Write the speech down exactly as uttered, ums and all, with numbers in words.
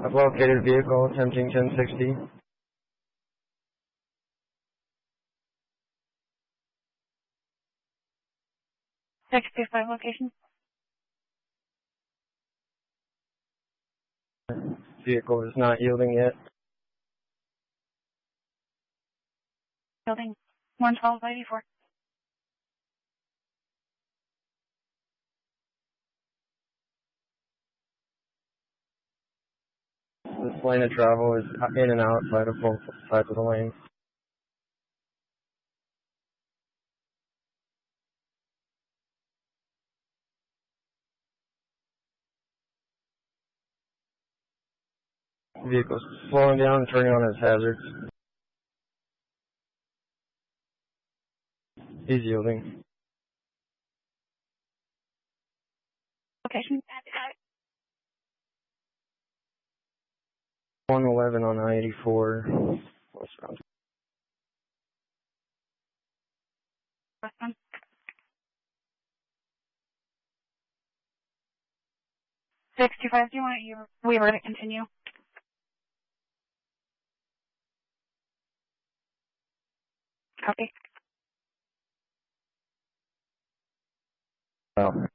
I've located vehicle attempting ten sixty. sixty-five location. Vehicle is not yielding yet. Building one twelve eighty-four. This lane of travel is in and outside of both sides of the lane. Vehicle's slowing down and turning on its hazards. He's yielding. Location. one eleven on I eighty-four. Westbound. Westbound. sixty-five, do you want your waiver to continue? Copy. Oh.